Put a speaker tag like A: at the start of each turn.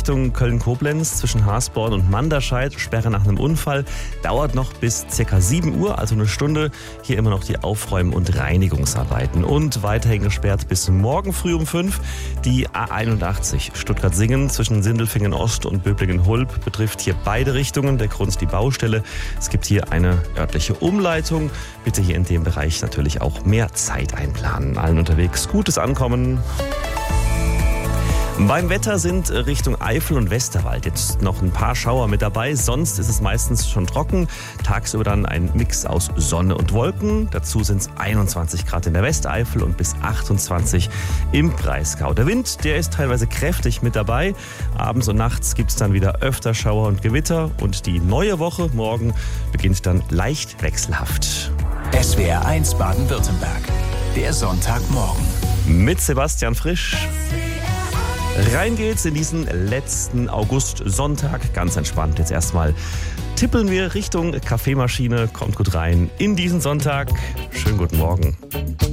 A: Richtung Köln-Koblenz zwischen Hasborn und Manderscheid. Sperre nach einem Unfall. Dauert noch bis ca. 7 Uhr, also eine Stunde. Hier immer noch die Aufräumen- und Reinigungsarbeiten. Und weiterhin gesperrt bis morgen früh um 5. Die A81 Stuttgart-Singen zwischen Sindelfingen-Ost und Böblingen-Hulb betrifft hier beide Richtungen. Der Grund die Baustelle. Es gibt hier eine örtliche Umleitung. Bitte hier in dem Bereich natürlich auch mehr Zeit einplanen. Allen unterwegs gutes Ankommen. Beim Wetter sind Richtung Eifel und Westerwald jetzt noch ein paar Schauer mit dabei. Sonst ist es meistens schon trocken. Tagsüber dann ein Mix aus Sonne und Wolken. Dazu sind es 21 Grad in der Westeifel und bis 28 im Breisgau. Der Wind, der ist teilweise kräftig mit dabei. Abends und nachts gibt es dann wieder öfter Schauer und Gewitter. Und die neue Woche morgen beginnt dann leicht wechselhaft.
B: SWR 1 Baden-Württemberg. Der Sonntagmorgen.
A: Mit Sebastian Frisch. Rein geht's in diesen letzten August-Sonntag. Ganz entspannt. Jetzt erstmal tippeln wir Richtung Kaffeemaschine. Kommt gut rein in diesen Sonntag. Schönen guten Morgen.